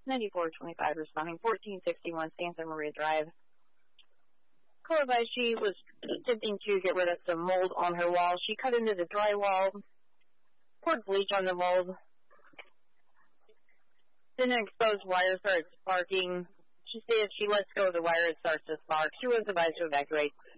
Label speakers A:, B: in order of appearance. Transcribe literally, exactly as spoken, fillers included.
A: ninety-four twenty-five responding, fourteen sixty-one Santa Maria Drive. Call advised she was attempting to get rid of some mold on her wall. She cut into the drywall, poured bleach on the mold. Then an exposed wire started sparking. She said if she lets go of the wire, it starts to spark. She was advised to evacuate.